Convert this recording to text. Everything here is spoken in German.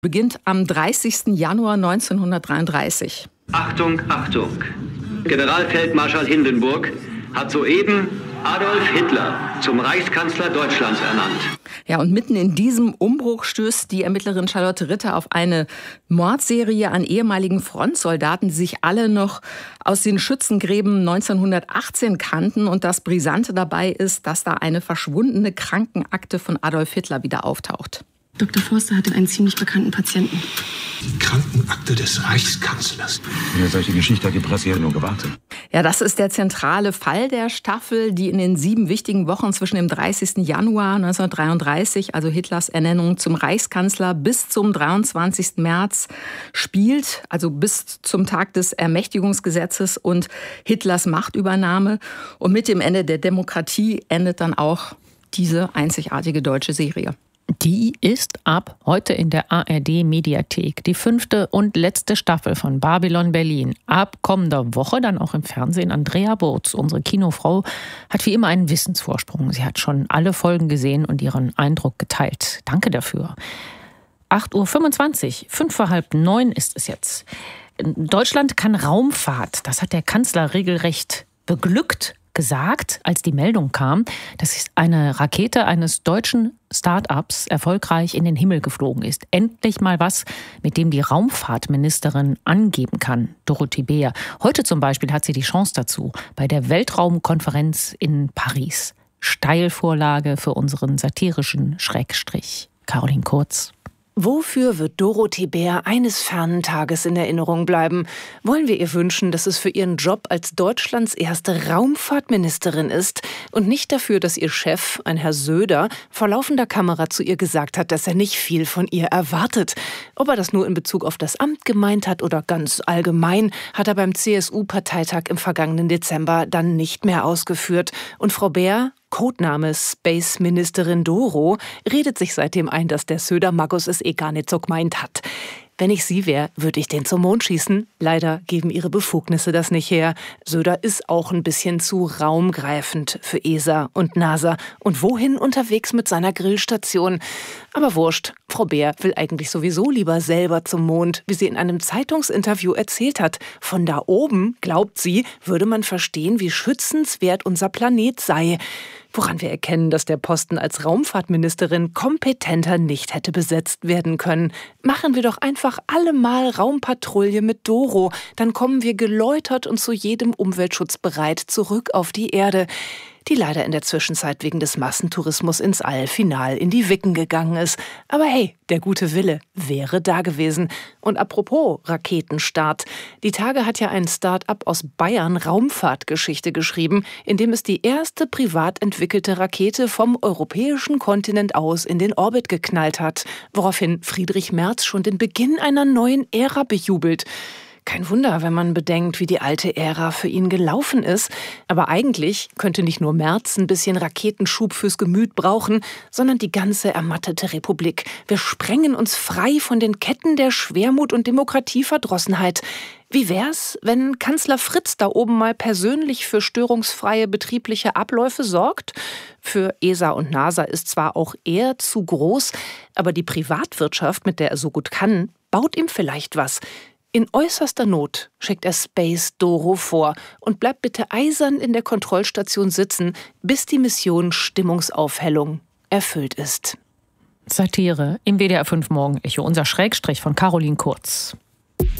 Beginnt am 30. Januar 1933. Achtung, Achtung! Generalfeldmarschall Hindenburg hat soeben Adolf Hitler zum Reichskanzler Deutschlands ernannt. Ja, und mitten in diesem Umbruch stößt die Ermittlerin Charlotte Ritter auf eine Mordserie an ehemaligen Frontsoldaten, die sich alle noch aus den Schützengräben 1918 kannten. Und das Brisante dabei ist, dass da eine verschwundene Krankenakte von Adolf Hitler wieder auftaucht. Dr. Forster hatte einen ziemlich bekannten Patienten. Die Krankenakte des Reichskanzlers. Eine solche Geschichte hat die Presse ja nur gewartet. Ja, das ist der zentrale Fall der Staffel, die in den 7 wichtigen Wochen zwischen dem 30. Januar 1933, also Hitlers Ernennung zum Reichskanzler, bis zum 23. März spielt, also bis zum Tag des Ermächtigungsgesetzes und Hitlers Machtübernahme. Und mit dem Ende der Demokratie endet dann auch diese einzigartige deutsche Serie. Die ist ab heute in der ARD-Mediathek. Die 5. und letzte Staffel von Babylon Berlin. Ab kommender Woche dann auch im Fernsehen. Andrea Burz, unsere Kinofrau, hat wie immer einen Wissensvorsprung. Sie hat schon alle Folgen gesehen und ihren Eindruck geteilt. Danke dafür. 8.25 Uhr, 8:55 ist es jetzt. Deutschland kann Raumfahrt. Das hat der Kanzler regelrecht beglückt gesagt, als die Meldung kam, dass eine Rakete eines deutschen Start-ups erfolgreich in den Himmel geflogen ist. Endlich mal was, mit dem die Raumfahrtministerin angeben kann, Dorothee Beer. Heute zum Beispiel hat sie die Chance dazu, bei der Weltraumkonferenz in Paris. Steilvorlage für unseren satirischen Schrägstrich. Caroline Kurz. Wofür wird Dorothee Beer eines fernen Tages in Erinnerung bleiben? Wollen wir ihr wünschen, dass es für ihren Job als Deutschlands erste Raumfahrtministerin ist und nicht dafür, dass ihr Chef, ein Herr Söder, vor laufender Kamera zu ihr gesagt hat, dass er nicht viel von ihr erwartet. Ob er das nur in Bezug auf das Amt gemeint hat oder ganz allgemein, hat er beim CSU-Parteitag im vergangenen Dezember dann nicht mehr ausgeführt. Und Frau Beer, Codename Space-Ministerin Doro, redet sich seitdem ein, dass der Söder-Magus es gar nicht so gemeint hat. Wenn ich sie wäre, würde ich den zum Mond schießen. Leider geben ihre Befugnisse das nicht her. Söder ist auch ein bisschen zu raumgreifend für ESA und NASA. Und wohin unterwegs mit seiner Grillstation? Aber wurscht, Frau Beer will eigentlich sowieso lieber selber zum Mond, wie sie in einem Zeitungsinterview erzählt hat. Von da oben, glaubt sie, würde man verstehen, wie schützenswert unser Planet sei. Woran wir erkennen, dass der Posten als Raumfahrtministerin kompetenter nicht hätte besetzt werden können. Machen wir doch einfach alle mal Raumpatrouille mit Doro. Dann kommen wir geläutert und zu jedem Umweltschutz bereit zurück auf die Erde, die leider in der Zwischenzeit wegen des Massentourismus ins All final in die Wicken gegangen ist. Aber hey, der gute Wille wäre da gewesen. Und apropos Raketenstart. Die Tage hat ja ein Start-up aus Bayern Raumfahrtgeschichte geschrieben, in dem es die erste privat entwickelte Rakete vom europäischen Kontinent aus in den Orbit geknallt hat, woraufhin Friedrich Merz schon den Beginn einer neuen Ära bejubelt. Kein Wunder, wenn man bedenkt, wie die alte Ära für ihn gelaufen ist. Aber eigentlich könnte nicht nur Merz ein bisschen Raketenschub fürs Gemüt brauchen, sondern die ganze ermattete Republik. Wir sprengen uns frei von den Ketten der Schwermut und Demokratieverdrossenheit. Wie wär's, wenn Kanzler Fritz da oben mal persönlich für störungsfreie betriebliche Abläufe sorgt? Für ESA und NASA ist zwar auch er zu groß, aber die Privatwirtschaft, mit der er so gut kann, baut ihm vielleicht was. In äußerster Not schickt er Space Doro vor und bleibt bitte eisern in der Kontrollstation sitzen, bis die Mission Stimmungsaufhellung erfüllt ist. Satire im WDR 5 Morgen Echo, unser Schrägstrich von Caroline Kurz.